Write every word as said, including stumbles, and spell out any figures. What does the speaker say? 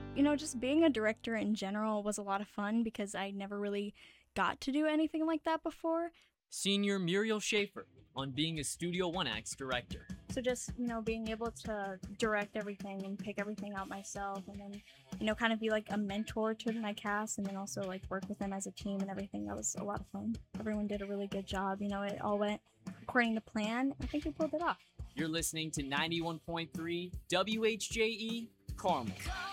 You know, just being a director in general was a lot of fun because I never really got to do anything like that before. Senior Muriel Schaefer on being a Studio One Act's director. So just, you know, being able to direct everything and pick everything out myself and then, you know, kind of be like a mentor to my cast and then also like work with them as a team and everything. That was a lot of fun. Everyone did a really good job. You know, it all went according to plan. I think we pulled it off. You're listening to ninety-one point three W H J E Carmel.